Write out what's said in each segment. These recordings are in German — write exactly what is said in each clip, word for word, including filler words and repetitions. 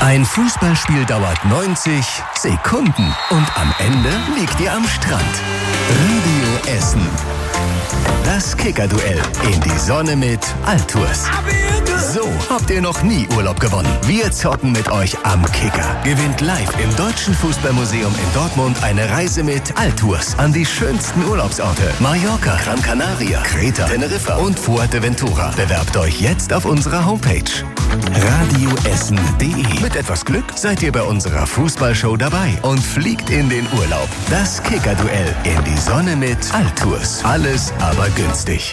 Ein Fußballspiel dauert neunzig Sekunden und am Ende liegt ihr am Strand. Radio Essen. Das Kicker-Duell in die Sonne mit Altours. So habt ihr noch nie Urlaub gewonnen. Wir zocken mit euch am Kicker. Gewinnt live im Deutschen Fußballmuseum in Dortmund eine Reise mit Altours an die schönsten Urlaubsorte. Mallorca, Gran Canaria, Kreta, Teneriffa und Fuerteventura. Bewerbt euch jetzt auf unserer Homepage radioessen punkt de. Mit etwas Glück seid ihr bei unserer Fußballshow dabei und fliegt in den Urlaub. Das Kicker-Duell in die Sonne mit Altours. Alles aber günstig.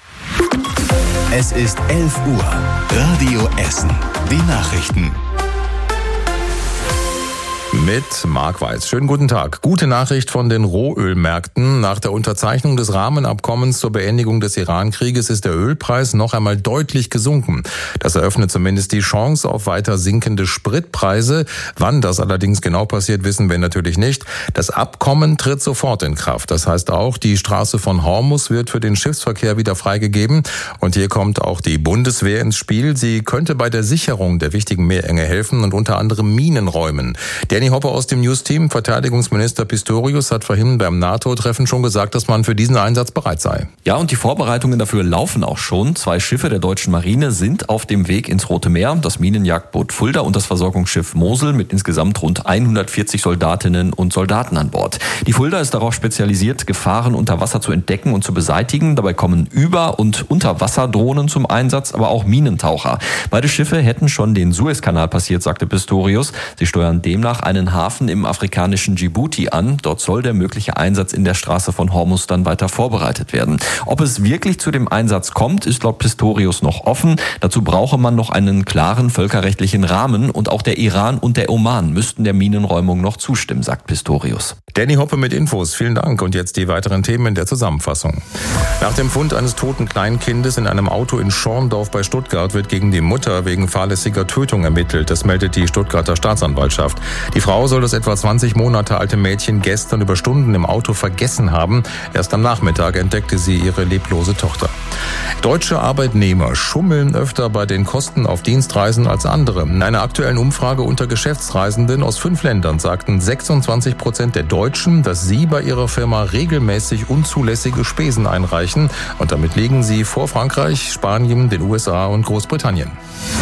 Es ist elf Uhr. Radio Essen. Die Nachrichten. Mit Marc Weiß. Schönen guten Tag. Gute Nachricht von den Rohölmärkten. Nach der Unterzeichnung des Rahmenabkommens zur Beendigung des Iran-Krieges ist der Ölpreis noch einmal deutlich gesunken. Das eröffnet zumindest die Chance auf weiter sinkende Spritpreise. Wann das allerdings genau passiert, wissen wir natürlich nicht. Das Abkommen tritt sofort in Kraft. Das heißt auch, die Straße von Hormuz wird für den Schiffsverkehr wieder freigegeben. Und hier kommt auch die Bundeswehr ins Spiel. Sie könnte bei der Sicherung der wichtigen Meerenge helfen und unter anderem Minen räumen. Danny Hoppe aus dem News-Team. Verteidigungsminister Pistorius hat vorhin beim NATO-Treffen schon gesagt, dass man für diesen Einsatz bereit sei. Ja, und die Vorbereitungen dafür laufen auch schon. Zwei Schiffe der deutschen Marine sind auf dem Weg ins Rote Meer. Das Minenjagdboot Fulda und das Versorgungsschiff Mosel mit insgesamt rund hundertvierzig Soldatinnen und Soldaten an Bord. Die Fulda ist darauf spezialisiert, Gefahren unter Wasser zu entdecken und zu beseitigen. Dabei kommen Über- und Unterwasserdrohnen zum Einsatz, aber auch Minentaucher. Beide Schiffe hätten schon den Suezkanal passiert, sagte Pistorius. Sie steuern demnach einen Hafen im afrikanischen Djibouti an. Dort soll der mögliche Einsatz in der Straße von Hormuz dann weiter vorbereitet werden. Ob es wirklich zu dem Einsatz kommt, ist laut Pistorius noch offen. Dazu brauche man noch einen klaren völkerrechtlichen Rahmen und auch der Iran und der Oman müssten der Minenräumung noch zustimmen, sagt Pistorius. Danny Hoppe mit Infos. Vielen Dank. Und jetzt die weiteren Themen in der Zusammenfassung. Nach dem Fund eines toten Kleinkindes in einem Auto in Schorndorf bei Stuttgart wird gegen die Mutter wegen fahrlässiger Tötung ermittelt. Das meldet die Stuttgarter Staatsanwaltschaft. Die Frau soll das etwa zwanzig Monate alte Mädchen gestern über Stunden im Auto vergessen haben. Erst am Nachmittag entdeckte sie ihre leblose Tochter. Deutsche Arbeitnehmer schummeln öfter bei den Kosten auf Dienstreisen als andere. In einer aktuellen Umfrage unter Geschäftsreisenden aus fünf Ländern sagten sechsundzwanzig Prozent der Deutschen, dass sie bei ihrer Firma regelmäßig unzulässige Spesen einreichen. Und damit liegen sie vor Frankreich, Spanien, den U S A und Großbritannien.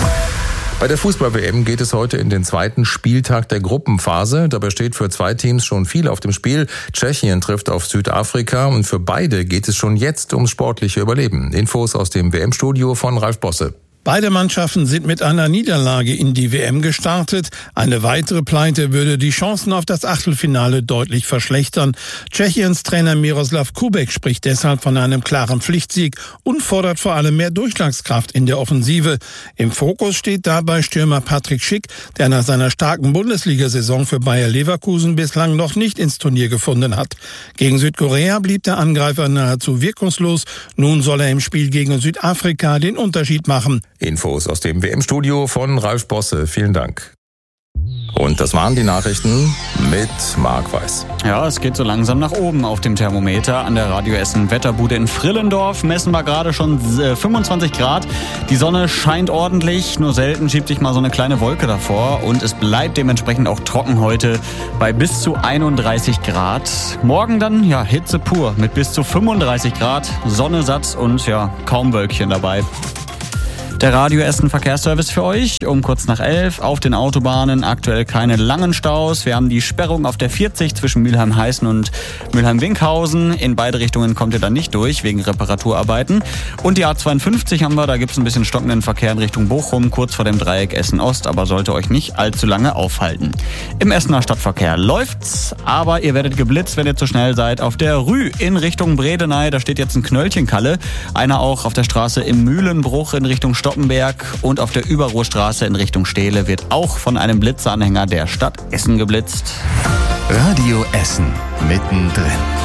Bei der Fußball-W M geht es heute in den zweiten Spieltag der Gruppenphase. Dabei steht für zwei Teams schon viel auf dem Spiel. Tschechien trifft auf Südafrika und für beide geht es schon jetzt ums sportliche Überleben. Infos aus dem W M-Studio von Ralf Bosse. Beide Mannschaften sind mit einer Niederlage in die W M gestartet. Eine weitere Pleite würde die Chancen auf das Achtelfinale deutlich verschlechtern. Tschechiens Trainer Miroslav Kubek spricht deshalb von einem klaren Pflichtsieg und fordert vor allem mehr Durchschlagskraft in der Offensive. Im Fokus steht dabei Stürmer Patrick Schick, der nach seiner starken Bundesliga-Saison für Bayer Leverkusen bislang noch nicht ins Turnier gefunden hat. Gegen Südkorea blieb der Angreifer nahezu wirkungslos. Nun soll er im Spiel gegen Südafrika den Unterschied machen. Infos aus dem W M-Studio von Ralf Bosse. Vielen Dank. Und das waren die Nachrichten mit Marc Weiß. Ja, es geht so langsam nach oben auf dem Thermometer. An der Radio Essen Wetterbude in Frillendorf messen wir gerade schon fünfundzwanzig Grad. Die Sonne scheint ordentlich, nur selten schiebt sich mal so eine kleine Wolke davor. Und es bleibt dementsprechend auch trocken heute bei bis zu einunddreißig Grad. Morgen dann, ja, Hitze pur mit bis zu fünfunddreißig Grad, Sonne satt und ja, kaum Wölkchen dabei. Der Radio Essen Verkehrsservice für euch um kurz nach elf auf den Autobahnen. Aktuell keine langen Staus. Wir haben die Sperrung auf der vierzig zwischen Mülheim-Heißen und Mülheim-Winkhausen. In beide Richtungen kommt ihr dann nicht durch wegen Reparaturarbeiten. Und die A zweiundfünfzig haben wir. Da gibt es ein bisschen stockenden Verkehr in Richtung Bochum, kurz vor dem Dreieck Essen-Ost, aber sollte euch nicht allzu lange aufhalten. Im Essener Stadtverkehr läuft's, aber ihr werdet geblitzt, wenn ihr zu schnell seid. Auf der Rü in Richtung Bredeney, da steht jetzt ein Knöllchenkalle. Einer auch auf der Straße im Mühlenbruch in Richtung Stoppenberg und auf der Überruhrstraße in Richtung Stehle wird auch von einem Blitzeranhänger der Stadt Essen geblitzt. Radio Essen mittendrin.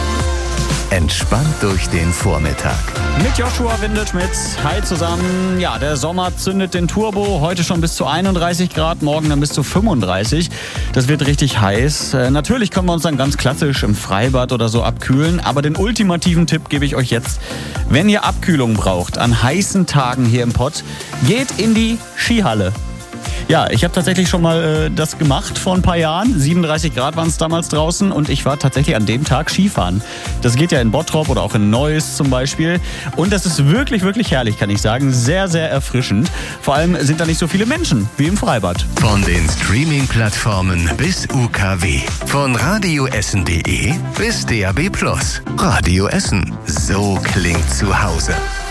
Entspannt durch den Vormittag. Mit Joshua Windelschmitz. Hi zusammen. Ja, der Sommer zündet den Turbo. Heute schon bis zu einunddreißig Grad, morgen dann bis zu fünfunddreißig. Das wird richtig heiß. Äh, natürlich können wir uns dann ganz klassisch im Freibad oder so abkühlen. Aber den ultimativen Tipp gebe ich euch jetzt. Wenn ihr Abkühlung braucht an heißen Tagen hier im Pott, geht in die Skihalle. Ja, ich habe tatsächlich schon mal äh, das gemacht vor ein paar Jahren. siebenunddreißig Grad waren es damals draußen und ich war tatsächlich an dem Tag Skifahren. Das geht ja in Bottrop oder auch in Neuss zum Beispiel. Und das ist wirklich, wirklich herrlich, kann ich sagen. Sehr, sehr erfrischend. Vor allem sind da nicht so viele Menschen wie im Freibad. Von den Streaming-Plattformen bis U K W. Von radioessen punkt de bis D A B Plus. Radio Essen. So klingt zu Hause.